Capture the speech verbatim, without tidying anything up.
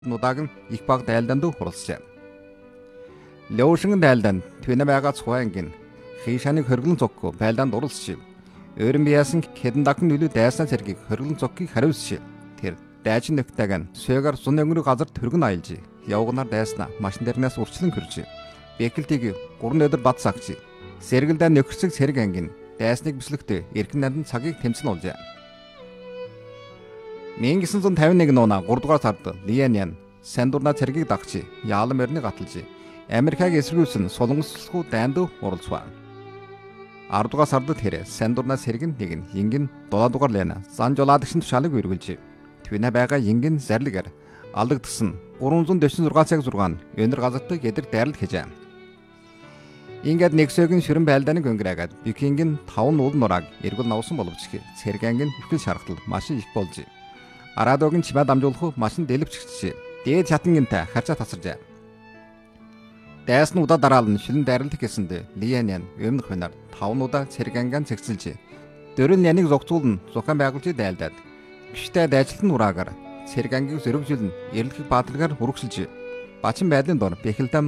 нудааг нь их баг дайлдаанд хуралсжээ. Лёушин дайлдаанд түнэ байгаа цуангийн хишаныг хөргөлн цоггүй байлдаанд уралсжээ. Өөрөн бияасан хэдэн дагн нүлүү дайснаа цэргийг хөргөлн цоггийг хариулсжээ. Тэр дайчин нөхтэйгэн сөөгөр зун өнгөрөг газар төргөн аялж явганаар дайснаа машин дээрнээс урчлан хөрж. Бэкэлтийг гурван өдөр бат сагч. Сэргэлдээ нөхөрсөг цэрэг ангийн дайсныг бислэгтээ эрхэн нандин цагийг тэмцэн олжээ. мянга девятьсот пятьдесят один нуна гурав дугаар сард Лияньян Сандурна цэргийг дагч яалан морины гаталж Америкийг эсэргүүцэн солонгослохгүй дайнд уралцваа. арав дугаар сард тэр Сандурна цэрэг нэг нь Ингин дулаан дугаар Лена Санжоладагшин тушаалыг үргэлж түнэ байгаа Ингин зарлагаар алдагдсан гурван зуун дөрвөн зургаан цаг зургаан өнөр газарт гэдэр дайрал хийжээ. Ингээд нэгсөөгийн ширэн байлдааныг өнгөрөөгээд Викингийн таван уул нурааг эргэл навсан боловч цэрэг ангийн ихтгэл шаргалтал маш их болж Арадогийн чимээ дамжуулах машин дэлгэвчгчээ. Дээд чатангинтай харцаа тасаржээ. Дайсан удаа дараалан шилэн дайралт гэсэндэ Лияньян өмнөх хунаар таван удаа цэрэг ангаан цэгцэлж дөрвөн яныг зогцуулн зохион байгуулж дайлдаад гişтэй дайжилтан нураагаар цэрэг ангийг зөрөгжүүлэн эрэлхэг баатаргаар хүргэсэлж бачин байдлын дор бэхэлдэм